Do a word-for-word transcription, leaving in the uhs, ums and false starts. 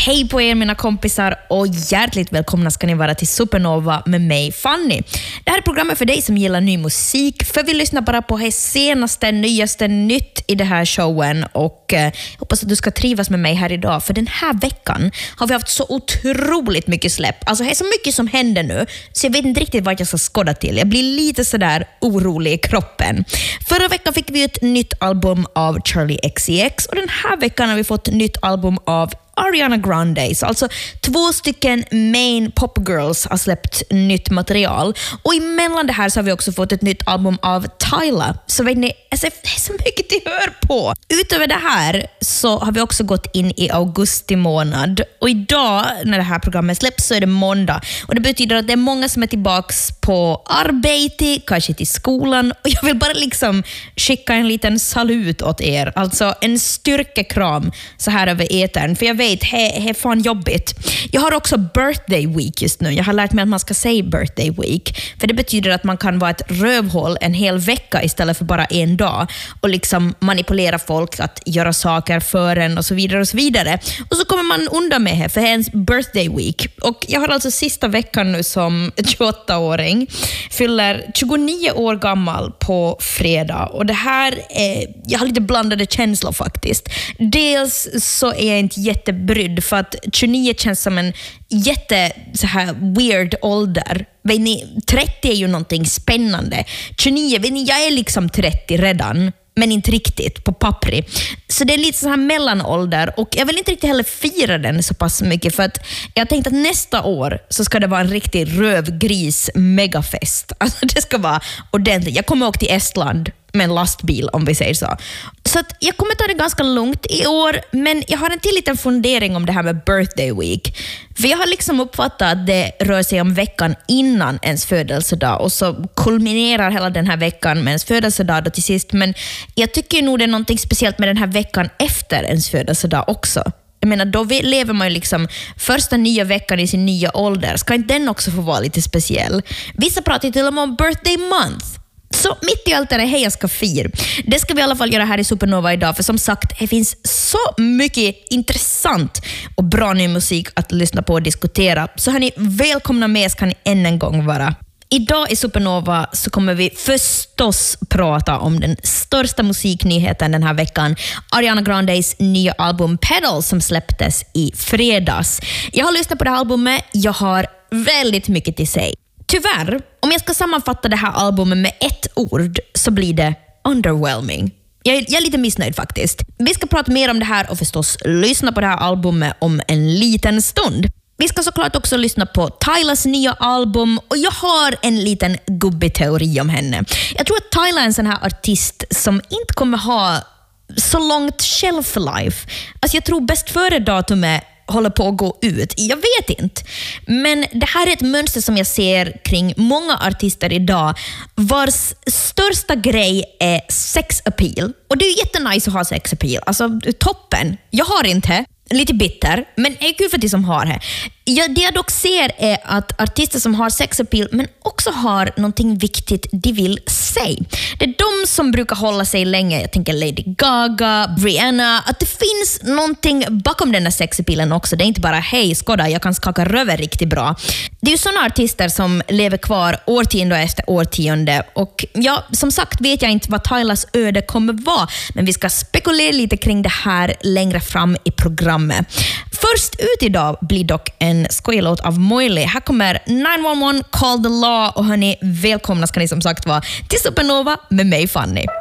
Hej på er mina kompisar och hjärtligt välkomna ska ni vara till Supernova med mig Fanny. Det här är programmet för dig som gillar ny musik, för vi lyssnar bara på det senaste, nyaste nytt i det här showen och eh, hoppas att du ska trivas med mig här idag, för den här veckan har vi haft så otroligt mycket släpp. Alltså det är så mycket som händer nu så jag vet inte riktigt vad jag ska skåda till. Jag blir lite sådär orolig i kroppen. Förra veckan fick vi ett nytt album av Charli X C X och den här veckan har vi fått ett nytt album av Ariana Grande. Så alltså två stycken main popgirls har släppt nytt material. Och emellan det här så har vi också fått ett nytt album av Tyla. Så vet ni, alltså, det är så mycket till hör på. Utöver det här så har vi också gått in i augusti månad. Och idag när det här programmet släpps så är det måndag. Och det betyder att det är många som är tillbaks på arbete, kanske till skolan. Och jag vill bara liksom skicka en liten salut åt er. Alltså en styrkekram så här över etern. För jag vet, det är fan jobbigt. Jag har också birthday week just nu. Jag har lärt mig att man ska säga birthday week. För det betyder att man kan vara ett rövhål en hel vecka istället för bara en dag. Och liksom manipulera folk att göra saker för en och så vidare och så vidare. Och så kommer man undan med det för ens birthday week. Och jag har alltså sista veckan nu som tjugoåtta-åring. Fyller tjugonio år gammal på fredag. Och det här är, jag har lite blandade känslor faktiskt. Dels så är jag inte jätte brydd för att tjugonio känns som en jätte så här weird ålder. Vet ni, trettio är ju någonting spännande. tjugonio, vet ni, jag är liksom trettio redan, men inte riktigt på pappri. Så det är lite så här mellanålder och jag vill inte riktigt heller fira den så pass mycket för att jag tänkte att nästa år så ska det vara en riktig rövgris megafest. Alltså det ska vara ordentligt. Jag kommer åka till Estland med en lastbil om vi säger så. Så att jag kommer ta det ganska lugnt i år, men jag har en till liten fundering om det här med birthday week. För jag har liksom uppfattat att det rör sig om veckan innan ens födelsedag och så kulminerar hela den här veckan med ens födelsedag då till sist. Men jag tycker nog det är någonting speciellt med den här veckan efter ens födelsedag också. Jag menar, då lever man ju liksom första nya veckan i sin nya ålder. Ska inte den också få vara lite speciell? Vissa pratar till och med om birthday month. Så mitt i allt det här jag ska fira. Det ska vi i alla fall göra här i Supernova idag. För som sagt, det finns så mycket intressant och bra ny musik att lyssna på och diskutera. Så hörni, välkomna med ska ni än en gång vara. Idag i Supernova så kommer vi förstås prata om den största musiknyheten den här veckan. Ariana Grandes nya album Pedal som släpptes i fredags. Jag har lyssnat på det här albumet. Jag har väldigt mycket till sig. Tyvärr, om jag ska sammanfatta det här albumet med ett ord så blir det underwhelming. Jag är, jag är lite missnöjd faktiskt. Vi ska prata mer om det här och förstås lyssna på det här albumet om en liten stund. Vi ska såklart också lyssna på Tylas nya album och jag har en liten gubbig teori om henne. Jag tror att Tyla är en sån här artist som inte kommer ha så långt shelf life. Alltså jag tror bäst före datumet håller på att gå ut. Jag vet inte. Men det här är ett mönster som jag ser kring många artister idag vars största grej är sex appeal. Och det är jättenice att ha sex appeal. Alltså toppen. Jag har inte. Lite bitter, men är kul för de som har det. Ja, det jag dock ser är att artister som har sex appeal men också har någonting viktigt de vill säga. Det är de som brukar hålla sig länge. Jag tänker Lady Gaga, Rihanna. Att det finns någonting bakom den här sex appealen också. Det är inte bara hej, skåda, jag kan skaka röver riktigt bra. Det är ju sådana artister som lever kvar årtionde efter årtionde. Och ja, som sagt vet jag inte vad Tylas öde kommer vara. Men vi ska spekulera lite kring det här längre fram i programmet. Först ut idag blir dock en skojlåt av Moily. Här kommer nine one one Call the Law och hörni, välkomna ska ni som sagt vara till Supernova med mig Fanny.